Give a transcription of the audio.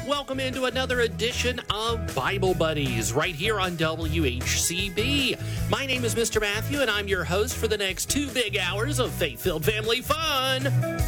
Welcome into another edition of Bible Buddies right here on WHCB. My name is Mr. Matthew, and I'm your host for the next 2 big hours of faith-filled family fun.